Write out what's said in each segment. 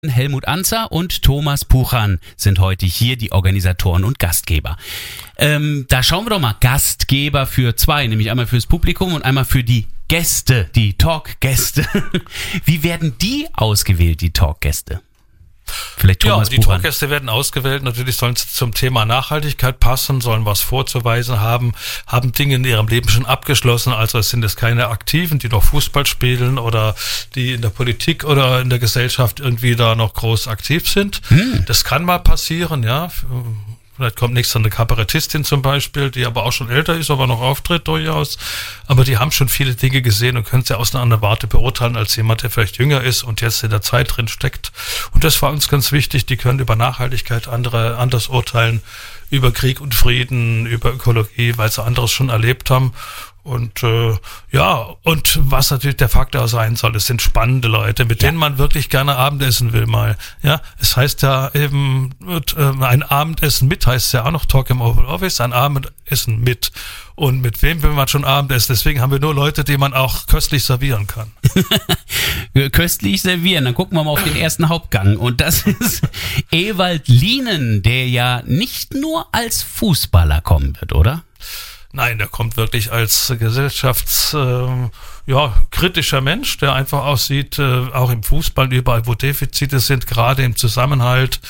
Helmut Anzer und Thomas Puchan sind heute hier, die Organisatoren und Gastgeber. Da schauen wir doch mal, Gastgeber für zwei, nämlich einmal fürs Publikum und einmal für die Gäste, die Talkgäste. Wie werden die ausgewählt, die Talkgäste? Vielleicht Thomas die Puchan. Talkgäste werden ausgewählt. Natürlich sollen sie zum Thema Nachhaltigkeit passen, sollen was vorzuweisen haben Dinge in ihrem Leben schon abgeschlossen. Also es sind es keine Aktiven, die noch Fußball spielen oder die in der Politik oder in der Gesellschaft irgendwie da noch groß aktiv sind. Das kann mal passieren, ja. Vielleicht kommt nächstes eine Kabarettistin zum Beispiel, die aber auch schon älter ist, aber noch auftritt durchaus. Aber die haben schon viele Dinge gesehen und können sie aus einer anderen Warte beurteilen als jemand, der vielleicht jünger ist und jetzt in der Zeit drin steckt. Und das war uns ganz wichtig. Die können über Nachhaltigkeit anders urteilen, über Krieg und Frieden, über Ökologie, weil sie anderes schon erlebt haben. Und und was natürlich der Faktor sein soll, es sind spannende Leute, mit denen man wirklich gerne Abendessen will mal. Ja, es heißt ja eben, ein Abendessen mit heißt ja auch noch Talk im Oval Office, ein Abendessen mit. Und mit wem will man schon Abendessen? Deswegen haben wir nur Leute, die man auch köstlich servieren kann. Köstlich servieren, dann gucken wir mal auf den ersten Hauptgang. Und das ist Ewald Lienen, der ja nicht nur als Fußballer kommen wird, oder? Nein, der kommt wirklich als kritischer Mensch, der einfach auch sieht, auch im Fußball überall, wo Defizite sind, gerade im Zusammenhalt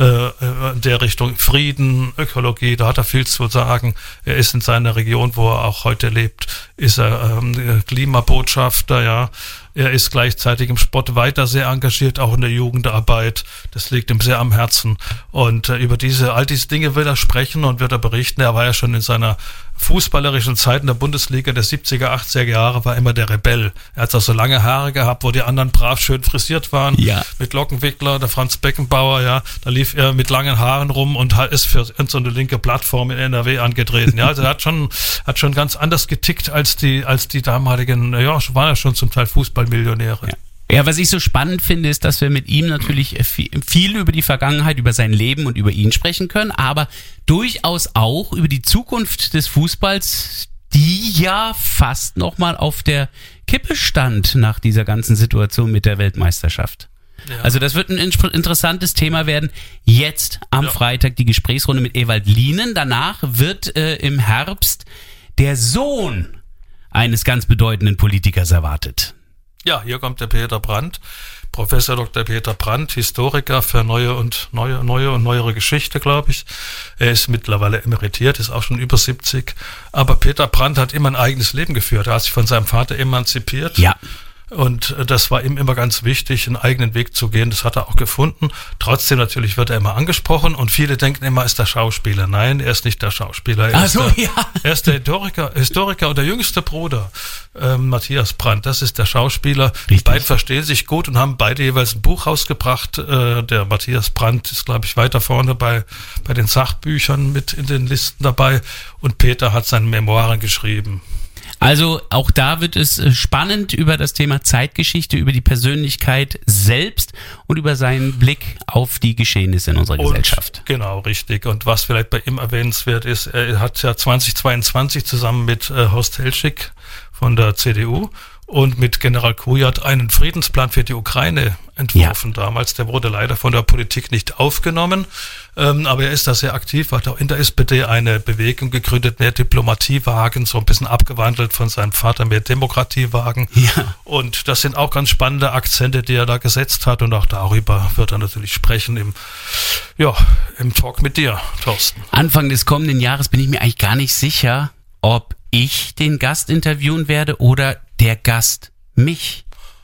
der Richtung Frieden, Ökologie, da hat er viel zu sagen. Er ist in seiner Region, wo er auch heute lebt, ist er Klimabotschafter, ja. Er ist gleichzeitig im Sport weiter sehr engagiert, auch in der Jugendarbeit. Das liegt ihm sehr am Herzen. Und über all diese Dinge will er sprechen und wird er berichten. Er war ja schon in seiner fußballerischen Zeit in der Bundesliga der 70er, 80er Jahre, war immer der Rebell. Er hat auch so lange Haare gehabt, wo die anderen brav schön frisiert waren. Ja. Mit Lockenwickler, der Franz Beckenbauer, ja. Da lief er mit langen Haaren rum und ist für so eine linke Plattform in NRW angetreten. Ja, also er hat schon ganz anders getickt als die damaligen, waren ja schon zum Teil Fußballmillionäre. Ja. Ja, was ich so spannend finde, ist, dass wir mit ihm natürlich viel über die Vergangenheit, über sein Leben und über ihn sprechen können, aber durchaus auch über die Zukunft des Fußballs, die ja fast nochmal auf der Kippe stand nach dieser ganzen Situation mit der Weltmeisterschaft. Ja. Also das wird ein interessantes Thema werden. Jetzt am Freitag die Gesprächsrunde mit Ewald Lienen. Danach wird im Herbst der Sohn eines ganz bedeutenden Politikers erwartet. Ja, hier kommt der Peter Brandt, Professor Dr. Peter Brandt, Historiker für neue und neuere Geschichte, glaube ich. Er ist mittlerweile emeritiert, ist auch schon über 70. Aber Peter Brandt hat immer ein eigenes Leben geführt. Er hat sich von seinem Vater emanzipiert. Ja. Und das war ihm immer ganz wichtig, einen eigenen Weg zu gehen. Das hat er auch gefunden. Trotzdem natürlich wird er immer angesprochen und viele denken immer, er ist der Schauspieler. Nein, er ist nicht der Schauspieler. Er ist der Historiker und der jüngste Bruder, Matthias Brandt. Das ist der Schauspieler. Richtig. Die beiden verstehen sich gut und haben beide jeweils ein Buch rausgebracht. Der Matthias Brandt ist, glaube ich, weiter vorne bei den Sachbüchern mit in den Listen dabei. Und Peter hat seine Memoiren geschrieben. Also auch da wird es spannend über das Thema Zeitgeschichte, über die Persönlichkeit selbst und über seinen Blick auf die Geschehnisse in unserer Gesellschaft. Genau, richtig. Und was vielleicht bei ihm erwähnenswert ist, er hat ja 2022 zusammen mit Horst Hellschick von der CDU und mit General Kujat einen Friedensplan für die Ukraine entworfen damals. Der wurde leider von der Politik nicht aufgenommen, aber er ist da sehr aktiv, hat auch in der SPD eine Bewegung gegründet, mehr Diplomatie wagen, so ein bisschen abgewandelt von seinem Vater, mehr Demokratie wagen. Ja. Und das sind auch ganz spannende Akzente, die er da gesetzt hat und auch darüber wird er natürlich sprechen im Talk mit dir, Thorsten. Anfang des kommenden Jahres bin ich mir eigentlich gar nicht sicher, ob ich den Gast interviewen werde oder der Gast mich.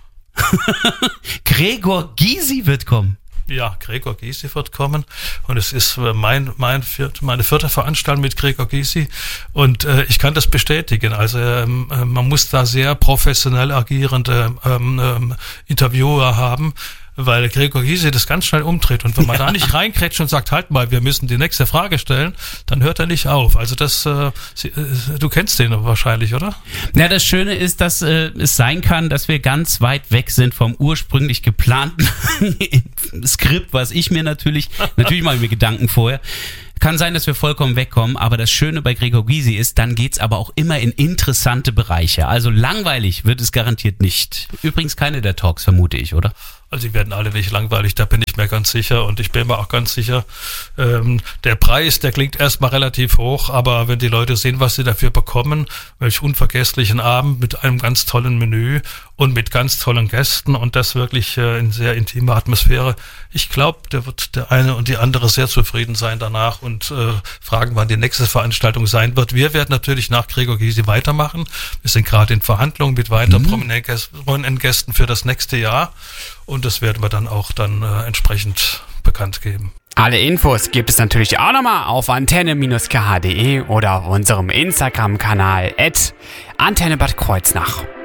Gregor Gysi wird kommen. Ja, Gregor Gysi wird kommen und es ist meine vierte Veranstaltung mit Gregor Gysi und ich kann das bestätigen. Also man muss da sehr professionell agierende Interviewer haben, weil Gregor Gysi das ganz schnell umdreht und wenn man da nicht reinkrätscht und sagt, halt mal, wir müssen die nächste Frage stellen, dann hört er nicht auf. Also du kennst den wahrscheinlich, oder? Ja, das Schöne ist, dass es sein kann, dass wir ganz weit weg sind vom ursprünglich geplanten Skript, was ich mir natürlich mache ich mir Gedanken vorher, Kann sein, dass wir vollkommen wegkommen, aber das Schöne bei Gregor Gysi ist, dann geht's aber auch immer in interessante Bereiche. Also langweilig wird es garantiert nicht. Übrigens keine der Talks, vermute ich, oder? Also die werden alle nicht langweilig, da bin ich mir ganz sicher und ich bin mir auch ganz sicher, der Preis, der klingt erstmal relativ hoch, aber wenn die Leute sehen, was sie dafür bekommen, welch unvergesslichen Abend mit einem ganz tollen Menü und mit ganz tollen Gästen und das wirklich in sehr intimer Atmosphäre, ich glaube, da wird der eine und die andere sehr zufrieden sein danach und fragen, wann die nächste Veranstaltung sein wird. Wir werden natürlich nach Gregor Gysi weitermachen. Wir sind gerade in Verhandlungen mit weiteren prominenten Gästen für das nächste Jahr. Und das werden wir dann auch entsprechend bekannt geben. Alle Infos gibt es natürlich auch nochmal auf antenne-kh.de oder auf unserem Instagram-Kanal @Antenne Bad Kreuznach.